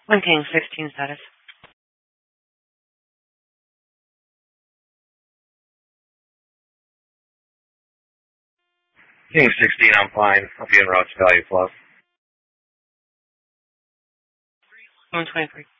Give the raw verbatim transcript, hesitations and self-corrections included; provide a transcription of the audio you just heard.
One King, fifteen status. King sixteen, I'm fine. I'll be in Rock's Value Plus. one twenty-three.